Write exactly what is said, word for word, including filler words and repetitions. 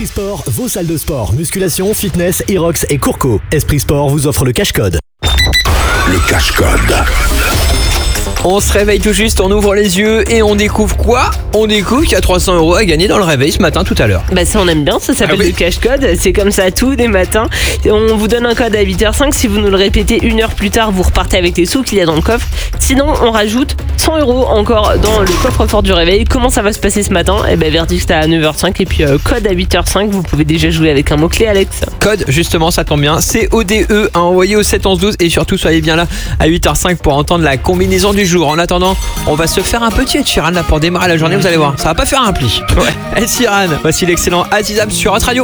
Sport, vos salles de sport, musculation, fitness, Irox et Courco. Esprit Sport vous offre le cash-code. Le cash-code. On se réveille tout juste, on ouvre les yeux et on découvre quoi? On découvre qu'il y a trois cents euros à gagner dans le réveil ce matin tout à l'heure. Bah ça on aime bien, ça s'appelle Ah oui. le cash-code, c'est comme ça tous les matins. On vous donne un code à huit heures cinq, si vous nous le répétez une heure plus tard, vous repartez avec les sous qu'il y a dans le coffre. Sinon on rajoute cent euros encore dans le coffre-fort du réveil. Comment ça va se passer ce matin? Eh ben verdict à neuf heures cinq et puis euh, code à huit heures cinq, vous pouvez déjà jouer avec un mot-clé Alex. Code, justement, ça tombe bien, C O D E à envoyer au sept onze douze et surtout soyez bien là à huit heures cinq pour entendre la combinaison du jour. En attendant, on va se faire un petit Ed Sheeran là pour démarrer la journée, vous allez voir, ça va pas faire un pli. Ouais. Ed Sheeran, voici l'excellent Azizam sur Hot Radio.